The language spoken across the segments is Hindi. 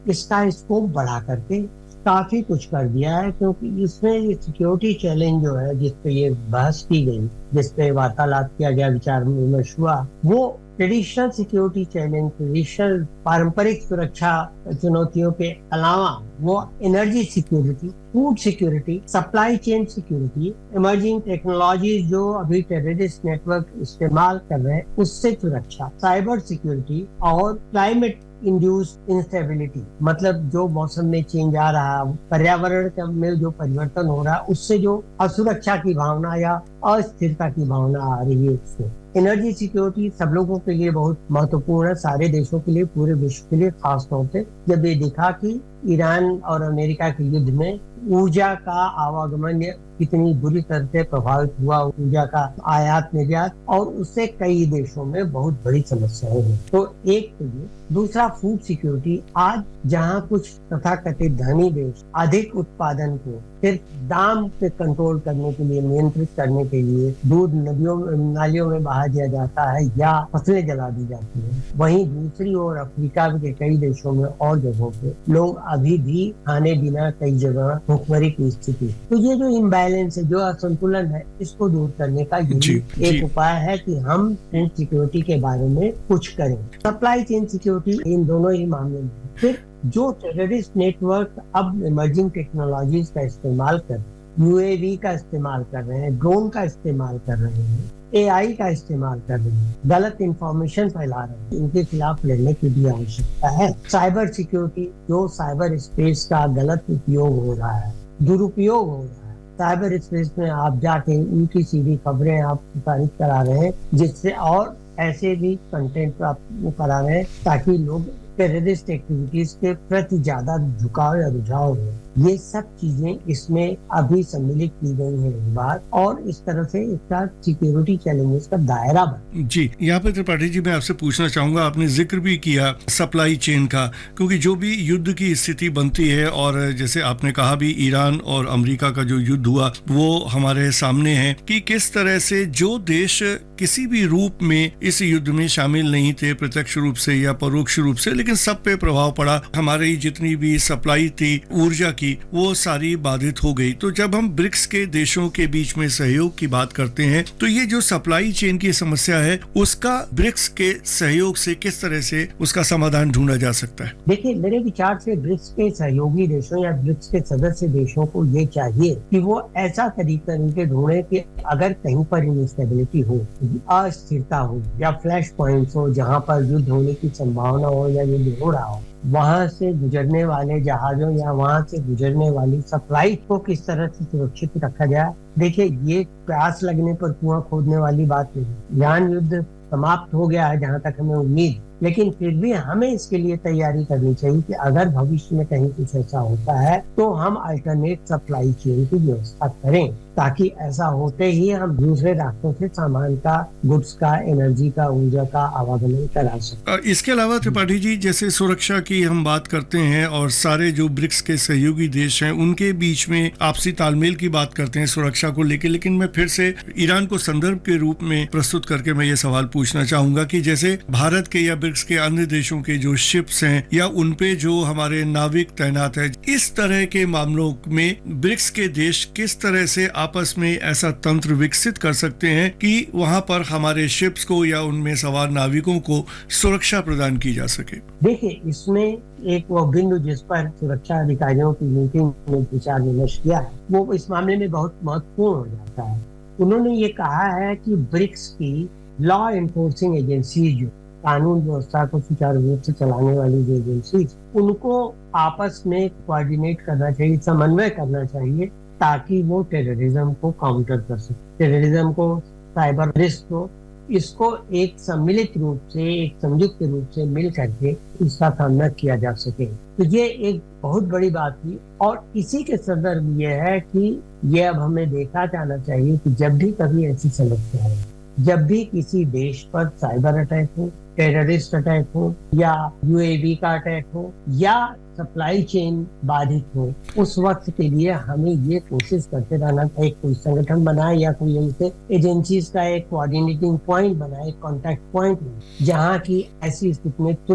इसका स्कोप बढ़ा करके काफी कुछ कर दिया है, क्योंकि इसमें ये सिक्योरिटी चैलेंज जो है जिस पे ये बहस की गई, जिस पे वार्तालाप किया गया, विचार विमर्श हुआ, वो ट्रेडिशनल सिक्योरिटी चैलेंज, ट्रेडिशनल पारंपरिक सुरक्षा चुनौतियों के अलावा वो energy security, food security, supply chain security, emerging technology जो अभी टेररिस्ट नेटवर्क इस्तेमाल कर रहे हैं उससे सुरक्षा, साइबर सिक्योरिटी और क्लाइमेट इंड्यूस्ड इंस्टेबिलिटी, मतलब जो मौसम में चेंज आ रहा है, पर्यावरण में जो परिवर्तन हो रहा है, उससे जो असुरक्षा की भावना या अस्थिरता की भावना आ रही है उससे। एनर्जी सिक्योरिटी सब लोगों के लिए बहुत महत्वपूर्ण है, सारे देशों के लिए, पूरे विश्व के लिए, खास तौर पे जब ये दिखा कि ईरान और अमेरिका के युद्ध में ऊर्जा का आवागमन कितनी बुरी तरह से प्रभावित हुआ, ऊर्जा का आयात निर्यात, और उससे कई देशों में बहुत बड़ी समस्याएं हैं। तो एक तो ये, दूसरा फूड सिक्योरिटी। आज जहां कुछ तथाकथित धनी देश अधिक उत्पादन को सिर्फ दाम पे कंट्रोल करने के लिए, नियंत्रित करने के लिए दूध नदियों नालियों में बहा दिया जाता है या फसलें जला दी जाती हैं, वहीं दूसरी ओर अफ्रीका के कई देशों में और जगहों पे लोग अभी भी खाने बिना कई जगह भूखमरी की स्थिति। तो ये जो इम्बैलेंस है, जो असंतुलन है, इसको दूर करने का यही एक उपाय है कि हम फूड सिक्योरिटी के बारे में कुछ करें। सप्लाई चेन सिक्योरिटी इन दोनों ही मामलों में। फिर जो टेररिस्ट नेटवर्क अब इमर्जिंग टेक्नोलॉजीज का इस्तेमाल कर, यूएवी का इस्तेमाल कर रहे हैं, ड्रोन का इस्तेमाल कर रहे हैं, एआई का इस्तेमाल कर रहे हैं, गलत इंफॉर्मेशन फैला रहे हैं, इनके खिलाफ लड़ने की भी आवश्यकता है। साइबर सिक्योरिटी, जो साइबर स्पेस का गलत उपयोग हो रहा है, दुरुपयोग हो रहा है, साइबर स्पेस में आप जाके उनकी सीधी खबरें आप प्रसारित करा रहे हैं, जिससे और ऐसे भी कंटेंट आप करा रहे हैं ताकि लोग टेररिस्ट एक्टिविटीज के प्रति ज्यादा झुकाव या रुझाव हो। ये सब चीजें इसमें अभी सम्मिलित की गई है इस बार, और इस तरह से इसका सिक्योरिटी चैलेंजेस का दायरा बना। जी, यहाँ पे त्रिपाठी जी मैं आपसे पूछना चाहूंगा, आपने जिक्र भी किया सप्लाई चेन का, क्योंकि जो भी युद्ध की स्थिति बनती है, और जैसे आपने कहा भी ईरान और अमेरिका का जो युद्ध हुआ वो हमारे सामने है कि किस तरह से जो देश किसी भी रूप में इस युद्ध में शामिल नहीं थे, प्रत्यक्ष रूप से या परोक्ष रूप से, लेकिन सब पे प्रभाव पड़ा। हमारी जितनी भी सप्लाई थी ऊर्जा की, वो सारी बाधित हो गई। तो जब हम ब्रिक्स के देशों के बीच में सहयोग की बात करते हैं, तो ये जो सप्लाई चेन की समस्या है, उसका ब्रिक्स के सहयोग से किस तरह से उसका समाधान ढूंढा जा सकता है? देखिए, मेरे विचार से ब्रिक्स के सहयोगी देशों या ब्रिक्स के सदस्य देशों को ये चाहिए कि वो ऐसा तरीका ढूंढे कि अगर कहीं पर इंस्टेबिलिटी हो, अस्थिरता हो या फ्लैश पॉइंट्स हो, जहां पर युद्ध होने की संभावना हो या युद्ध हो रहा हो, वहां से गुजरने वाले जहाजों या वहां से गुजरने वाली सप्लाई को किस तरह से सुरक्षित रखा जाए। देखिए, ये प्यास लगने पर कुआं खोदने वाली बात नहीं। ईरान युद्ध समाप्त हो गया है जहां तक हमें उम्मीद, लेकिन फिर भी हमें इसके लिए तैयारी करनी चाहिए कि अगर भविष्य में कहीं कुछ ऐसा होता है तो हम अल्टरनेट सप्लाई चेन की व्यवस्था करें, ताकि ऐसा होते ही हम दूसरे रास्तों से सामान का, गुड्स का, एनर्जी का, ऊर्जा का आवागमन करा सकें। इसके अलावा त्रिपाठी जी, जैसे सुरक्षा की हम बात करते हैं और सारे जो ब्रिक्स के सहयोगी देश हैं उनके बीच में आपसी तालमेल की बात करते हैं सुरक्षा को लेकर, लेकिन मैं फिर से ईरान को संदर्भ के रूप में प्रस्तुत करके मैं ये सवाल पूछना चाहूंगा कि जैसे भारत के या ब्रिक्स के अन्य देशों के जो शिप्स हैं या उनपे जो हमारे नाविक तैनात है, इस तरह के मामलों में ब्रिक्स के देश किस तरह से आपस में ऐसा तंत्र विकसित कर सकते हैं कि वहां पर हमारे शिप्स को या उनमें सवार नाविकों को सुरक्षा प्रदान की जा सके? देखिए, इसमें एक वो बिंदु जिस पर सुरक्षा अधिकारियों की मीटिंग में विचार विमर्श किया है, वो इस मामले में बहुत महत्वपूर्ण हो जाता है। उन्होंने ये कहा है कि ब्रिक्स की लॉ एनफोर्सिंग एजेंसी, जो कानून व्यवस्था को सुचारू रूप से चलाने वाली जो एजेंसी, उनको आपस में कोऑर्डिनेट करना चाहिए, समन्वय करना चाहिए, ताकि वो टेररिज्म को काउंटर कर सके, टेररिज्म को, साइबर रिस्क को, इसको एक सम्मिलित रूप से, एक संयुक्त रूप से मिल करके इसका सामना किया जा सके। तो ये एक बहुत बड़ी बात थी, और इसी के संदर्भ ये है कि ये अब हमें देखा जाना चाहिए कि जब भी कभी ऐसी समस्या है, जब भी किसी देश पर साइबर अटैक हो, टेररिस्ट अटैक हो, या यूएवी का अटैक हो, या सप्लाई चेन बाधित हो, उस वक्त के लिए हमें ये कोशिश करते रहना चाहिए, कोई संगठन बनाए या कोई ऐसे एजेंसीज का एक कोऑर्डिनेटिंग पॉइंट बनाए, कॉन्टैक्ट पॉइंट, जहाँ की ऐसी स्थिति में तुरंत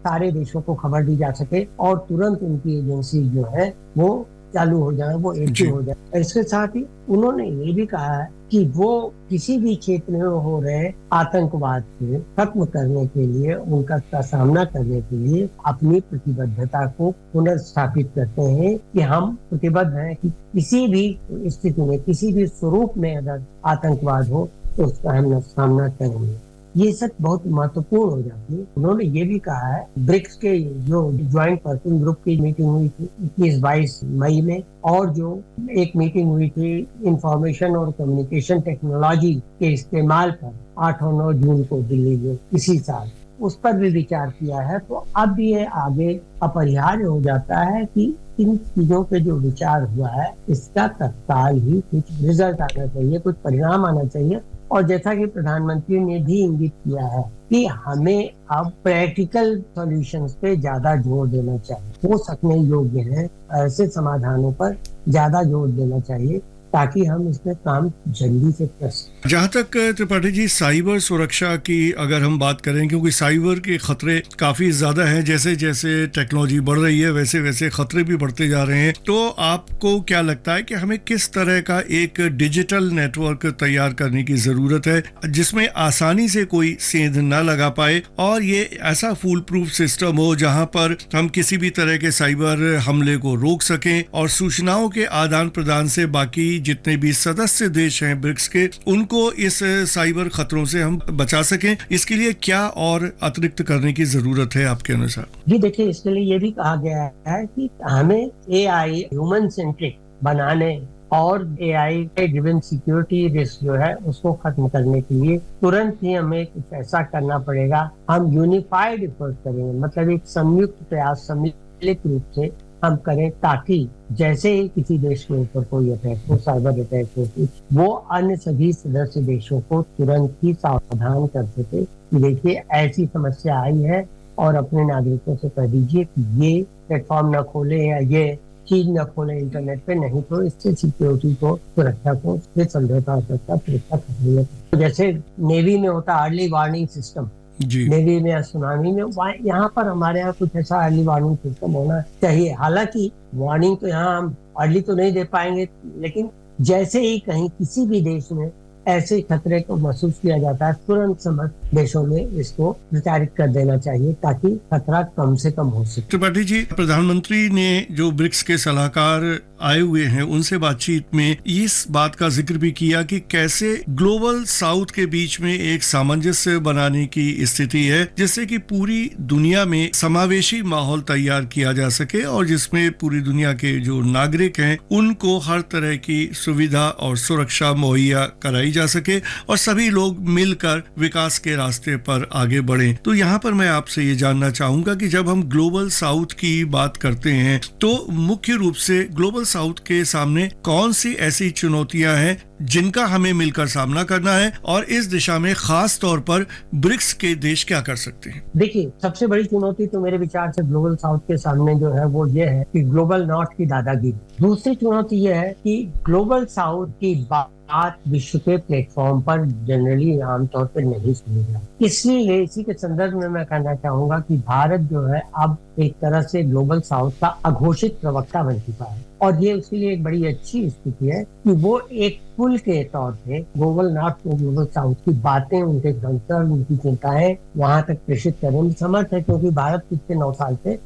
सारे देशों को खबर दी जा सके और तुरंत उनकी एजेंसी जो है वो चालू हो जाए, वो एक्टिव हो जाए। और इसके साथ ही उन्होंने ये भी कहा है कि वो किसी भी क्षेत्र में हो रहे आतंकवाद से खत्म करने के लिए, उनका सामना करने के लिए अपनी प्रतिबद्धता को पुनर्स्थापित करते हैं कि हम प्रतिबद्ध हैं कि किसी भी स्थिति में, किसी भी स्वरूप में अगर आतंकवाद हो तो उसका हम सामना करेंगे। ये सब बहुत महत्वपूर्ण हो जाती है। उन्होंने ये भी कहा है, ब्रिक्स के जो ज्वाइंट वर्किंग ग्रुप की मीटिंग हुई थी 21-22 मई में, और जो एक मीटिंग हुई थी इंफॉर्मेशन और कम्युनिकेशन टेक्नोलॉजी के इस्तेमाल पर 8 और 9 जून को दिल्ली में इसी साल, उस पर भी विचार किया है। तो अब ये आगे अपरिहार्य हो जाता है कि इन चीजों पे जो विचार हुआ है इसका तत्काल ही कुछ रिजल्ट आना चाहिए, कुछ परिणाम आना चाहिए। और जैसा कि प्रधानमंत्री ने भी इंगित किया है कि हमें अब प्रैक्टिकल सॉल्यूशंस पे ज्यादा जोर देना चाहिए, हो सकने योग्य है ऐसे समाधानों पर ज्यादा जोर देना चाहिए ताकि हम इसमें काम जल्दी से कर सकें। जहाँ तक त्रिपाठी जी साइबर सुरक्षा की अगर हम बात करें, क्योंकि साइबर के खतरे काफ़ी ज़्यादा हैं, जैसे जैसे टेक्नोलॉजी बढ़ रही है वैसे वैसे खतरे भी बढ़ते जा रहे हैं, तो आपको क्या लगता है कि हमें किस तरह का एक डिजिटल नेटवर्क तैयार करने की ज़रूरत है जिसमें आसानी से कोई सेंध न लगा पाए और ये ऐसा फूल प्रूफ सिस्टम हो जहाँ पर हम किसी भी तरह के साइबर हमले को रोक सकें और सूचनाओं के आदान प्रदान से बाकी जितने भी सदस्य देश हैं ब्रिक्स के, उनको इस साइबर खतरों से हम बचा सकें? इसके लिए क्या और अतिरिक्त करने की जरूरत है आपके अनुसार? जी देखिए, इसके लिए ये भी कहा गया है कि हमें AI ह्यूमन सेंट्रिक बनाने और AI ड्रिवन सिक्योरिटी रिस्क जो है उसको खत्म करने के लिए तुरंत ही हमें कुछ ऐसा करना पड़ेगा। हम यूनिफाइड एफर्ट करेंगे, मतलब एक संयुक्त प्रयास, सम्मिलित रूप से हम करें ताकि जैसे ही किसी देश के ऊपर कोई अटैक हो, साइबर अटैक हो, वो अन्य सभी सदस्य देशों को तुरंत ही सावधान कर सके कि देखिए ऐसी समस्या आई है और अपने नागरिकों से कह दीजिए कि ये प्लेटफॉर्म न खोले या ये चीज न खोले इंटरनेट पे, नहीं तो इससे सिक्योरिटी को, सुरक्षा को समझौता हो सकता, सुरक्षा खतरे में। जैसे नेवी में होता अर्ली वार्निंग सिस्टम, नेवी में या सुनामी में, यहाँ पर हमारे यहाँ कुछ ऐसा अर्ली वार्निंग सिस्टम होना चाहिए। हालांकि वार्निंग तो यहाँ हम अर्ली तो नहीं दे पाएंगे, लेकिन जैसे ही कहीं किसी भी देश में ऐसे खतरे को महसूस किया जाता है, तुरंत समस्त देशों में इसको प्रचारित कर देना चाहिए ताकि खतरा कम से कम हो सके। त्रिपाठी जी, प्रधानमंत्री ने जो ब्रिक्स के सलाहकार आए हुए हैं उनसे बातचीत में इस बात का जिक्र भी किया कि कैसे ग्लोबल साउथ के बीच में एक सामंजस्य बनाने की स्थिति है जिससे कि पूरी दुनिया में समावेशी माहौल तैयार किया जा सके और जिसमें पूरी दुनिया के जो नागरिक हैं उनको हर तरह की सुविधा और सुरक्षा मुहैया कराई जा सके और सभी लोग मिलकर विकास के रास्ते पर आगे बढ़ें। तो यहाँ पर मैं आपसे ये जानना चाहूंगा कि जब हम ग्लोबल साउथ की बात करते हैं तो मुख्य रूप से ग्लोबल साउथ के सामने कौन सी ऐसी चुनौतियां हैं जिनका हमें मिलकर सामना करना है और इस दिशा में खास तौर पर ब्रिक्स के देश क्या कर सकते हैं? देखिए, सबसे बड़ी चुनौती तो मेरे विचार से ग्लोबल साउथ के सामने जो है वो ये है कि ग्लोबल नॉर्थ की दादागिरी। दूसरी चुनौती ये है कि ग्लोबल साउथ की बात विश्व के प्लेटफॉर्म पर जनरली आमतौर पर नहीं सुनी जाती। इसलिए इसी के संदर्भ में मैं कहना चाहूंगा कि भारत जो है अब एक तरह से ग्लोबल साउथ का अघोषित प्रवक्ता बन चुका है और ये उसके लिए एक बड़ी अच्छी स्थिति है कि वो एक पुल के तौर पे ग्लोबल नॉर्थ को ग्लोबल साउथ की बातें, उनके कंसर्न, उनकी चिंताएं वहां तक प्रेषित करने में समर्थ है, क्योंकि भारत पिछले 9 साल से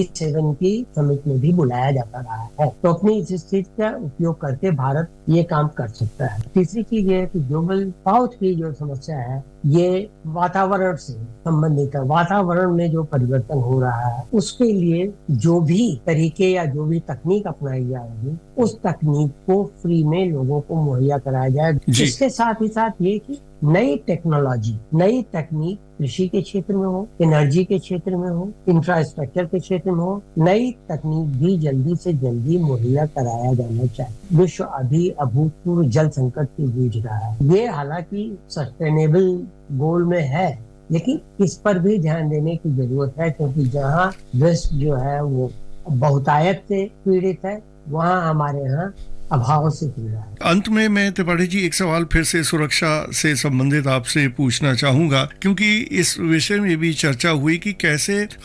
G7 की समिट में भी बुलाया जाता रहा है। तो अपनी इस स्थिति का उपयोग करके भारत ये काम कर सकता है। तीसरी चीज ये है कि ग्लोबल साउथ की जो समस्या है ये वातावरण से संबंधित है। वातावरण में जो परिवर्तन हो रहा है उसके लिए जो भी तरीके या जो भी तकनीक अपनाई जाएगी उस तकनीक को फ्री में लोगों को मुहैया कराया जाए। इसके साथ ही साथ ये कि नई टेक्नोलॉजी, नई तकनीक कृषि के क्षेत्र में हो, एनर्जी के क्षेत्र में हो, इंफ्रास्ट्रक्चर के क्षेत्र में हो, नई तकनीक भी जल्दी से जल्दी मुहैया कराया जाना चाहिए। विश्व अभी अभूतपूर्व जल संकट से जूझ रहा है। ये हालांकि सस्टेनेबल गोल में है, लेकिन इस पर भी ध्यान देने की जरूरत है, क्योंकि जहाँ वेस्ट जो है वो बहुतायत से पीड़ित है, वहाँ हमारे यहाँ अभाव से पीड़ा है। अंत में मैं त्रिपाठी जी एक सवाल फिर से सुरक्षा से संबंधित आपसे पूछना चाहूंगा, क्योंकि इस विषय में भी चर्चा हुई कि कैसे